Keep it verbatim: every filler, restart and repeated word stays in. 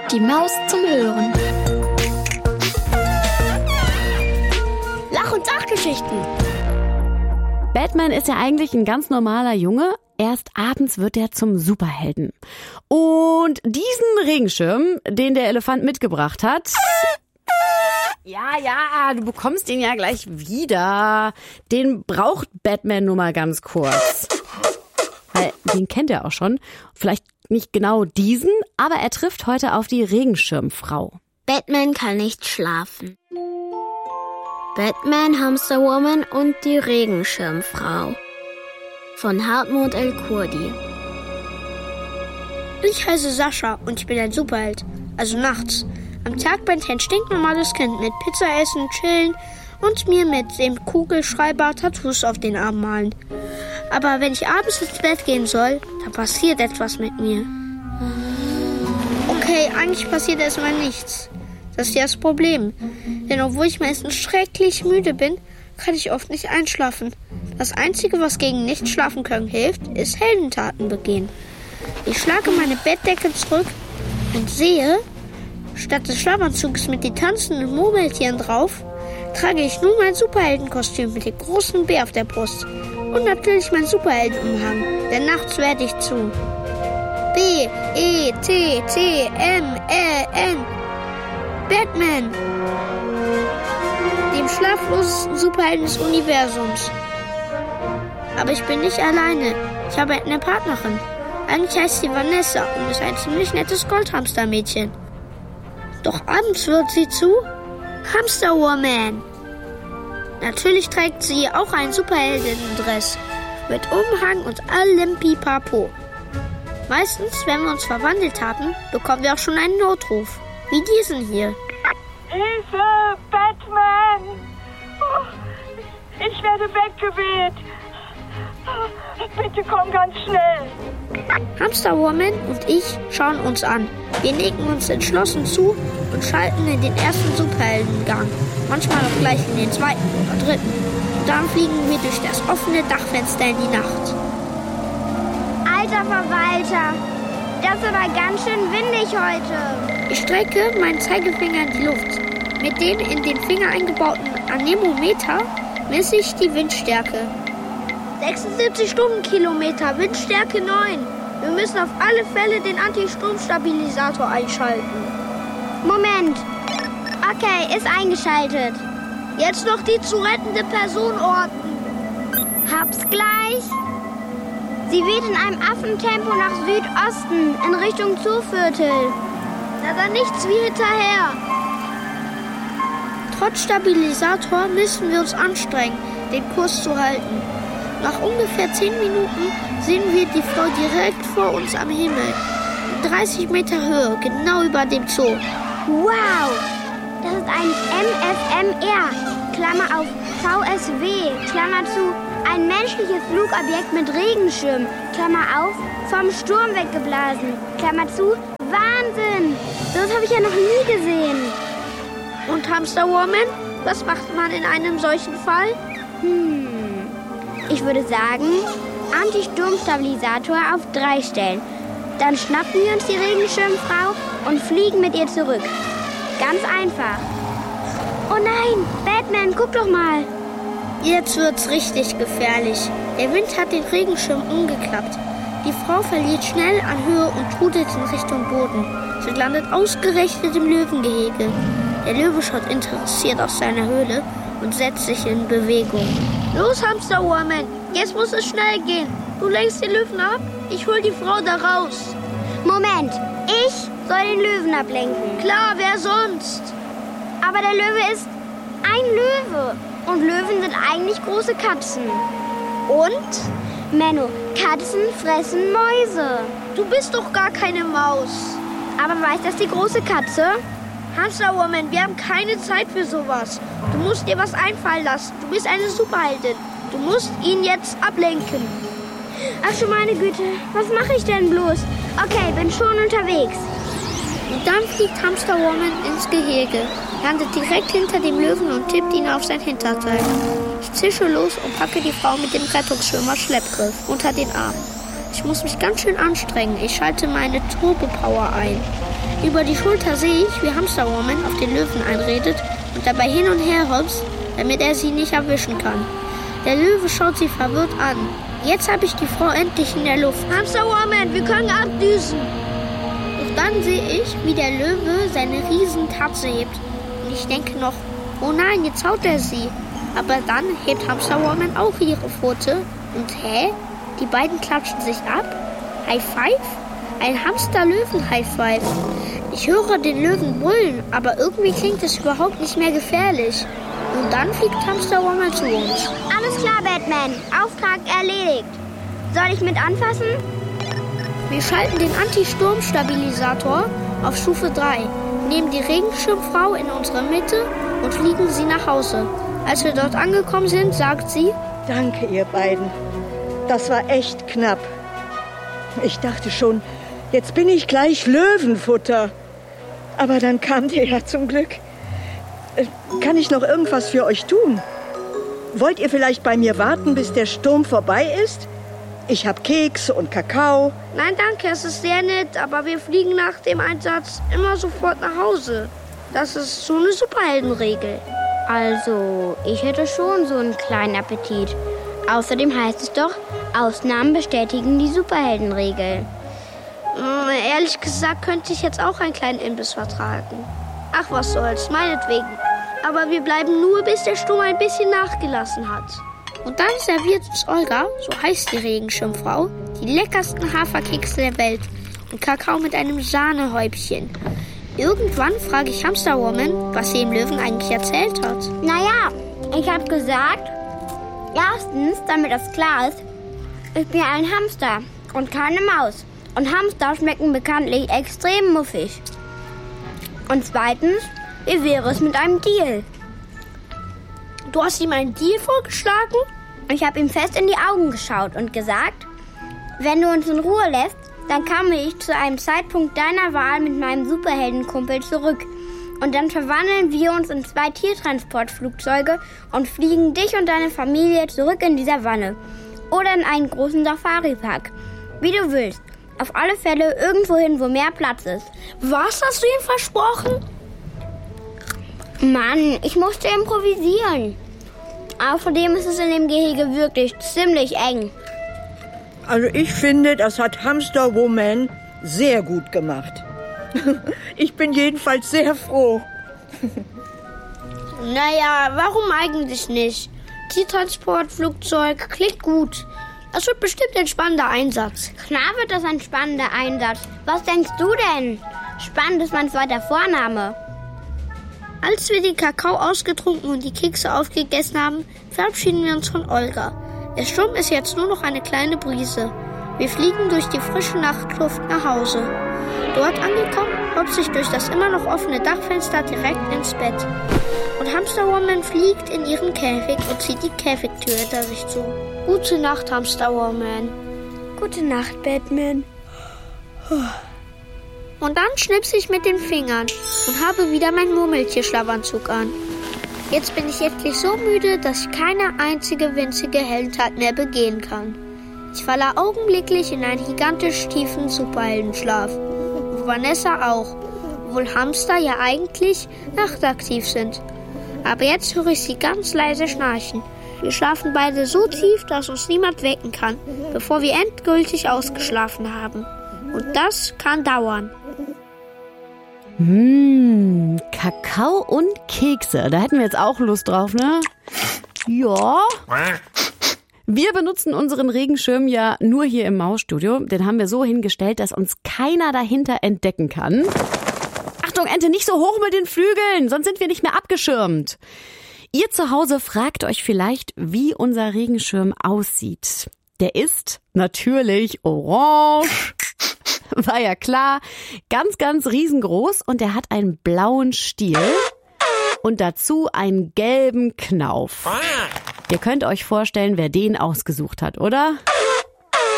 Die Maus zum Hören. Lach- und Sachgeschichten. Batman ist ja eigentlich ein ganz normaler Junge. Erst abends wird er zum Superhelden. Und diesen Regenschirm, den der Elefant mitgebracht hat... Ja, ja, du bekommst ihn ja gleich wieder. Den braucht Batman nur mal ganz kurz. Weil den kennt er auch schon. Vielleicht nicht genau diesen, aber er trifft heute auf die Regenschirmfrau. Batman kann nicht schlafen. Batman, Hamsterwoman und die Regenschirmfrau. Von Hartmut El-Kurdi. Ich heiße Sascha und ich bin ein Superheld. Also nachts. Am Tag bin ich ein stinknormales Kind mit Pizza essen, chillen und mir mit dem Kugelschreiber Tattoos auf den Arm malen. Aber wenn ich abends ins Bett gehen soll, dann passiert etwas mit mir. Okay, eigentlich passiert erstmal nichts. Das ist ja das Problem. Denn obwohl ich meistens schrecklich müde bin, kann ich oft nicht einschlafen. Das Einzige, was gegen Nichtschlafen können hilft, ist Heldentaten begehen. Ich schlage meine Bettdecke zurück und sehe, statt des Schlafanzugs mit den tanzenden Murmeltieren drauf, trage ich nun mein Superheldenkostüm mit dem großen Bär auf der Brust. Und natürlich mein Superheldenumhang, denn nachts werde ich zu B, E, T, T, M, Ä, N. Batman. Dem schlaflosesten Superhelden des Universums. Aber ich bin nicht alleine. Ich habe eine Partnerin. Eigentlich heißt sie Vanessa und ist ein ziemlich nettes Goldhamstermädchen. Doch abends wird sie zu Hamsterwoman. Natürlich trägt sie auch einen Superheldinnendress mit Umhang und allem Pipapo. Meistens, wenn wir uns verwandelt haben, bekommen wir auch schon einen Notruf, wie diesen hier. Hilfe, Batman! Oh, ich werde weggeweht. Bitte komm ganz schnell. Hamsterwoman und ich schauen uns an. Wir legen uns entschlossen zu und schalten in den ersten Superheldengang. Manchmal auch gleich in den zweiten oder dritten. Und dann fliegen wir durch das offene Dachfenster in die Nacht. Alter Verwalter, das ist aber ganz schön windig heute. Ich strecke meinen Zeigefinger in die Luft. Mit dem in den Finger eingebauten Anemometer messe ich die Windstärke. sechsundsiebzig Stundenkilometer, Windstärke neun. Wir müssen auf alle Fälle den Anti-Sturm-Stabilisator einschalten. Moment. Okay, ist eingeschaltet. Jetzt noch die zu rettende Person orten. Hab's gleich. Sie weht in einem Affentempo nach Südosten, in Richtung Zooviertel. Na dann nichts wie hinterher. Trotz Stabilisator müssen wir uns anstrengen, den Kurs zu halten. Nach ungefähr zehn Minuten sehen wir die Frau direkt vor uns am Himmel. In dreißig Meter Höhe, genau über dem Zoo. Wow, das ist ein M F M R, Klammer auf V S W, Klammer zu, ein menschliches Flugobjekt mit Regenschirm, Klammer auf, vom Sturm weggeblasen, Klammer zu, Wahnsinn, das habe ich ja noch nie gesehen. Und Hamsterwoman, was macht man in einem solchen Fall? Hm, ich würde sagen, Anti-Sturm-Stabilisator auf drei stellen. Dann schnappen wir uns die Regenschirmfrau und fliegen mit ihr zurück. Ganz einfach. Oh nein, Batman, guck doch mal. Jetzt wird's richtig gefährlich. Der Wind hat den Regenschirm umgeklappt. Die Frau verliert schnell an Höhe und trudelt in Richtung Boden. Sie landet ausgerechnet im Löwengehege. Der Löwe schaut interessiert aus seiner Höhle und setzt sich in Bewegung. Los, Hamsterwoman, jetzt muss es schnell gehen. Du lenkst den Löwen ab, ich hol die Frau da raus. Moment, ich soll den Löwen ablenken. Klar, wer sonst? Aber der Löwe ist ein Löwe. Und Löwen sind eigentlich große Katzen. Und? Menno, Katzen fressen Mäuse. Du bist doch gar keine Maus. Aber weiß das die große Katze? Hamsterwoman, wir haben keine Zeit für sowas. Du musst dir was einfallen lassen. Du bist eine Superheldin. Du musst ihn jetzt ablenken. Ach du meine Güte, was mache ich denn bloß? Okay, bin schon unterwegs. Und dann fliegt Hamsterwoman ins Gehege, landet direkt hinter dem Löwen und tippt ihn auf sein Hinterteil. Ich zische los und packe die Frau mit dem Rettungsschwimmer Schleppgriff unter den Arm. Ich muss mich ganz schön anstrengen. Ich schalte meine Turbo-Power ein. Über die Schulter sehe ich, wie Hamsterwoman auf den Löwen einredet und dabei hin und her hopst, damit er sie nicht erwischen kann. Der Löwe schaut sie verwirrt an. Jetzt habe ich die Frau endlich in der Luft. Hamsterwoman, wir können abdüsen. Doch dann sehe ich, wie der Löwe seine riesen Tatze hebt. Und ich denke noch, oh nein, jetzt haut er sie. Aber dann hebt Hamsterwoman auch ihre Pfote. Und hä? Die beiden klatschen sich ab? High Five? Ein Hamster-Löwen-High Five. Ich höre den Löwen brüllen, aber irgendwie klingt es überhaupt nicht mehr gefährlich. Und dann fliegt Hamsterwoman zu uns. Alles klar, Batman. Auftrag erledigt. Soll ich mit anfassen? Wir schalten den Anti-Sturm-Stabilisator auf Stufe drei, nehmen die Regenschirmfrau in unsere Mitte und fliegen sie nach Hause. Als wir dort angekommen sind, sagt sie: Danke, ihr beiden. Das war echt knapp. Ich dachte schon, jetzt bin ich gleich Löwenfutter. Aber dann kamt ihr ja zum Glück. Kann ich noch irgendwas für euch tun? Wollt ihr vielleicht bei mir warten, bis der Sturm vorbei ist? Ich habe Kekse und Kakao. Nein, danke, es ist sehr nett, aber wir fliegen nach dem Einsatz immer sofort nach Hause. Das ist so eine Superheldenregel. Also, ich hätte schon so einen kleinen Appetit. Außerdem heißt es doch, Ausnahmen bestätigen die Superheldenregel. Hm, ehrlich gesagt könnte ich jetzt auch einen kleinen Imbiss vertragen. Ach, was soll's, meinetwegen. Aber wir bleiben nur, bis der Sturm ein bisschen nachgelassen hat. Und dann serviert uns Olga, so heißt die Regenschirmfrau, die leckersten Haferkekse der Welt und Kakao mit einem Sahnehäubchen. Irgendwann frage ich Hamsterwoman, was sie dem Löwen eigentlich erzählt hat. Naja, ich habe gesagt, erstens, damit das klar ist, ich bin ein Hamster und keine Maus. Und Hamster schmecken bekanntlich extrem muffig. Und zweitens, wie wäre es mit einem Deal? Du hast ihm einen Deal vorgeschlagen? Ich habe ihm fest in die Augen geschaut und gesagt, wenn du uns in Ruhe lässt, dann komme ich zu einem Zeitpunkt deiner Wahl mit meinem Superheldenkumpel zurück. Und dann verwandeln wir uns in zwei Tiertransportflugzeuge und fliegen dich und deine Familie zurück in die Savanne. Oder in einen großen Safari-Park. Wie du willst. Auf alle Fälle irgendwo hin, wo mehr Platz ist. Was hast du ihm versprochen? Mann, ich musste improvisieren. Außerdem ist es in dem Gehege wirklich ziemlich eng. Also ich finde, das hat Hamsterwoman sehr gut gemacht. Ich bin jedenfalls sehr froh. Naja, warum eigentlich nicht? Tiertransportflugzeug klingt gut. Das wird bestimmt ein spannender Einsatz. Klar wird das ein spannender Einsatz. Was denkst du denn? Spannend ist mein zweiter Vorname. Als wir den Kakao ausgetrunken und die Kekse aufgegessen haben, verabschieden wir uns von Olga. Der Sturm ist jetzt nur noch eine kleine Brise. Wir fliegen durch die frische Nachtluft nach Hause. Dort angekommen, hopse ich durch das immer noch offene Dachfenster direkt ins Bett. Und Hamsterwoman fliegt in ihren Käfig und zieht die Käfigtür hinter sich zu. Gute Nacht, Hamsterwoman. Gute Nacht, Batman. Und dann schnipse ich mit den Fingern und habe wieder meinen Murmeltierschlafanzug an. Jetzt bin ich endlich so müde, dass ich keine einzige winzige Heldentat mehr begehen kann. Ich falle augenblicklich in einen gigantisch tiefen Superheldenschlaf. Und Vanessa auch, obwohl Hamster ja eigentlich nachtaktiv sind. Aber jetzt höre ich sie ganz leise schnarchen. Wir schlafen beide so tief, dass uns niemand wecken kann, bevor wir endgültig ausgeschlafen haben. Und das kann dauern. Mmh, Kakao und Kekse. Da hätten wir jetzt auch Lust drauf, ne? Ja. Wir benutzen unseren Regenschirm ja nur hier im Mausstudio. Den haben wir so hingestellt, dass uns keiner dahinter entdecken kann. Achtung, Ente, nicht so hoch mit den Flügeln, sonst sind wir nicht mehr abgeschirmt. Ihr zu Hause fragt euch vielleicht, wie unser Regenschirm aussieht. Der ist natürlich orange. War ja klar. Ganz, ganz riesengroß und er hat einen blauen Stiel und dazu einen gelben Knauf. Ihr könnt euch vorstellen, wer den ausgesucht hat, oder?